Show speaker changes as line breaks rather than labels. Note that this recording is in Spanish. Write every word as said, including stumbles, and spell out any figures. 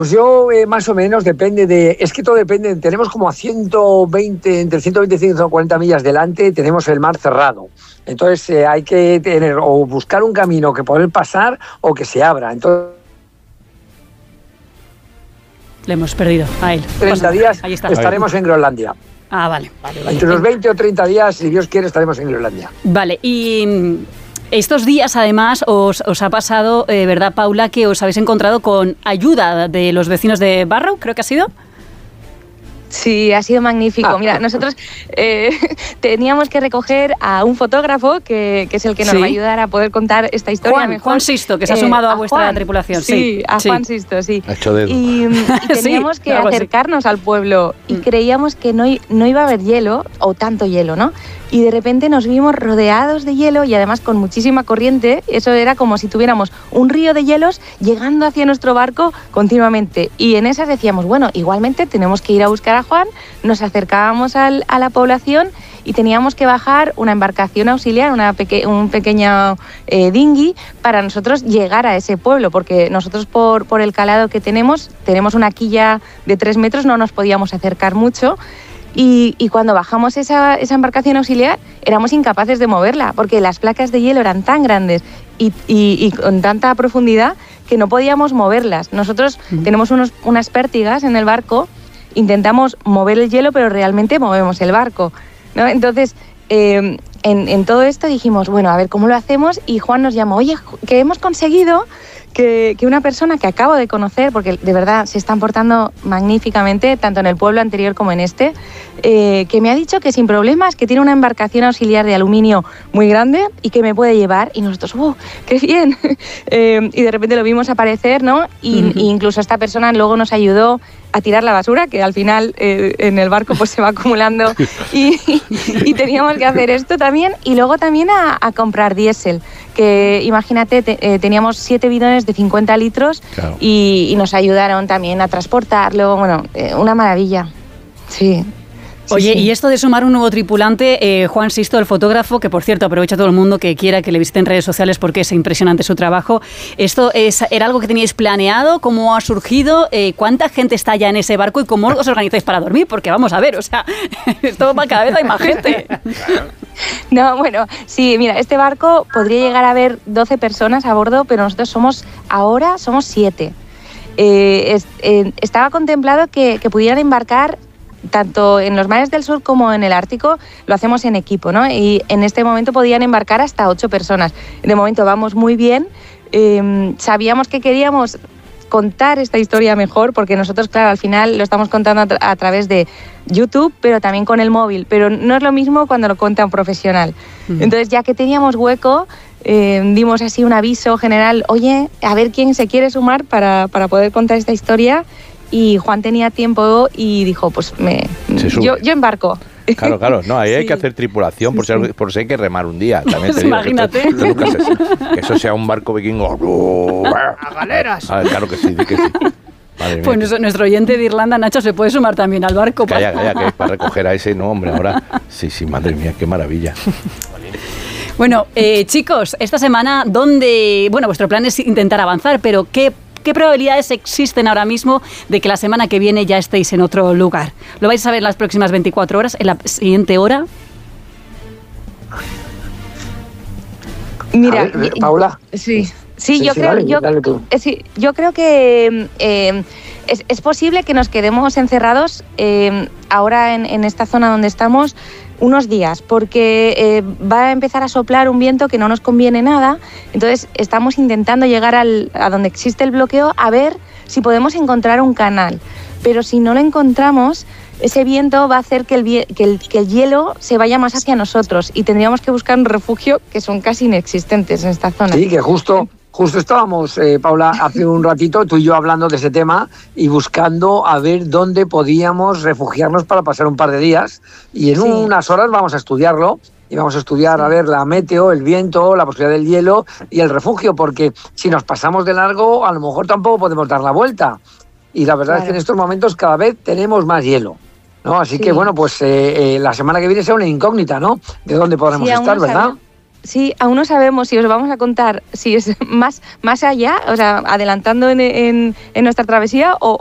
Pues yo eh, más o menos depende de, es que todo depende, tenemos como a ciento veinte, entre ciento veinte y ciento cuarenta millas delante, tenemos el mar cerrado. Entonces eh, hay que tener o buscar un camino que poder pasar o que se abra. Entonces
le hemos perdido a él.
treinta días estaremos en Groenlandia.
Ah, vale. vale, vale.
Entre los veinte o treinta días, si Dios quiere, estaremos en Groenlandia.
Vale, y estos días además os, os ha pasado, eh, ¿verdad, Paula, que os habéis encontrado con ayuda de los vecinos de Barrow, creo que ha sido?
Sí, ha sido magnífico. Ah. Mira, nosotros eh, teníamos que recoger a un fotógrafo que, que es el que nos sí. va a ayudar a poder contar esta historia
Juan,
mejor.
Juan Sisto, que se ha sumado eh, a, a vuestra
Juan,
tripulación.
Sí,
sí
a
sí.
Juan Sisto, sí.
Ha hecho dedo.
Y, y teníamos sí, que acercarnos así. al pueblo y mm. creíamos que no, no iba a haber hielo, o tanto hielo, ¿no? Y de repente nos vimos rodeados de hielo y además con muchísima corriente. Eso era como si tuviéramos un río de hielos llegando hacia nuestro barco continuamente. Y en esas decíamos, bueno, igualmente tenemos que ir a buscar a Juan. Nos acercábamos al, a la población y teníamos que bajar una embarcación auxiliar, una peque, un pequeño eh, dinghy, para nosotros llegar a ese pueblo, porque nosotros por, por el calado que tenemos, tenemos una quilla de tres metros, no nos podíamos acercar mucho. Y, y cuando bajamos esa, esa embarcación auxiliar éramos incapaces de moverla porque las placas de hielo eran tan grandes y, y, y con tanta profundidad que no podíamos moverlas. Nosotros mm. tenemos unos, unas pértigas en el barco, intentamos mover el hielo pero realmente movemos el barco, ¿no? Entonces eh, en, en todo esto dijimos, bueno, a ver cómo lo hacemos, y Juan nos llamó, oye, que hemos conseguido Que, que una persona que acabo de conocer, porque de verdad se están portando magníficamente, tanto en el pueblo anterior como en este, eh, que me ha dicho que sin problemas, que tiene una embarcación auxiliar de aluminio muy grande y que me puede llevar. Y nosotros, ¡uh, qué bien! eh, y de repente lo vimos aparecer, ¿no? Y, uh-huh. y incluso esta persona luego nos ayudó a tirar la basura, que al final eh, en el barco pues se va acumulando y, y, y teníamos que hacer esto también. Y luego también a, a comprar diésel, que imagínate, te, eh, teníamos siete bidones de cincuenta litros claro. y, y nos ayudaron también a transportarlo. Bueno, eh, una maravilla. Sí. Sí,
Oye,
sí.
y esto de sumar un nuevo tripulante, eh, Juan Sisto, el fotógrafo, que por cierto aprovecha a todo el mundo que quiera que le visite en redes sociales porque es impresionante su trabajo. ¿Esto es, era algo que teníais planeado? ¿Cómo ha surgido? Eh, ¿Cuánta gente está ya en ese barco y cómo os organizáis para dormir? Porque vamos a ver, o sea, esto va cada vez hay más gente.
No, bueno, sí, mira, este barco podría llegar a haber doce personas a bordo, pero nosotros somos, ahora somos siete. Eh, es, eh, estaba contemplado que, que pudieran embarcar tanto en los mares del sur como en el Ártico, lo hacemos en equipo, ¿no? Y en este momento podían embarcar hasta ocho personas. De momento vamos muy bien. Eh, sabíamos que queríamos contar esta historia mejor, porque nosotros, claro, al final lo estamos contando a, tra- a través de YouTube, pero también con el móvil. Pero no es lo mismo cuando lo cuenta un profesional. Uh-huh. Entonces, ya que teníamos hueco, eh, dimos así un aviso general, oye, a ver quién se quiere sumar para, para poder contar esta historia. Y Juan tenía tiempo y dijo, pues me, yo, yo embarco.
Claro, claro, no, ahí sí. hay que hacer tripulación por, sí, si, sí. por si hay que remar un día. También te digo,
imagínate.
Que, esto, esto nunca se, que eso sea un barco vikingo.
¡A galeras!
A ver, claro que sí, que sí.
Madre pues nuestro, nuestro oyente de Irlanda, Nacho, se puede sumar también al barco.
Calla, calla, que para recoger a ese, no, hombre, ahora. Sí, sí, madre mía, qué maravilla.
Bueno, eh, chicos, esta semana, ¿dónde...? Bueno, vuestro plan es intentar avanzar, pero ¿qué ¿Qué probabilidades existen ahora mismo de que la semana que viene ya estéis en otro lugar? ¿Lo vais a saber en las próximas veinticuatro horas, en la siguiente hora?
Mira,
ver, Paula.
Sí, sí, sí yo,
sí,
creo,
dale,
yo,
dale tú.
sí, yo creo que eh, es, es posible que nos quedemos encerrados eh, ahora en, en esta zona donde estamos unos días, porque eh, va a empezar a soplar un viento que no nos conviene nada. Entonces estamos intentando llegar al, a donde existe el bloqueo a ver si podemos encontrar un canal. Pero si no lo encontramos, ese viento va a hacer que el, que el, que el hielo se vaya más hacia nosotros y tendríamos que buscar un refugio que son casi inexistentes en esta zona.
Sí, que justo... Justo estábamos, eh, Paula, hace un ratito, tú y yo hablando de ese tema y buscando a ver dónde podíamos refugiarnos para pasar un par de días. Y en sí. unas horas vamos a estudiarlo y vamos a estudiar, sí. a ver, la meteo, el viento, la posibilidad del hielo y el refugio, porque si nos pasamos de largo, a lo mejor tampoco podemos dar la vuelta. Y la verdad claro. es que en estos momentos cada vez tenemos más hielo, ¿no? Así sí. que, bueno, pues eh, eh, la semana que viene será una incógnita, ¿no? De dónde podremos sí, estar, ¿verdad?
Sabemos. Sí, aún no sabemos si os vamos a contar si es más, más allá, o sea, adelantando en, en, en nuestra travesía o,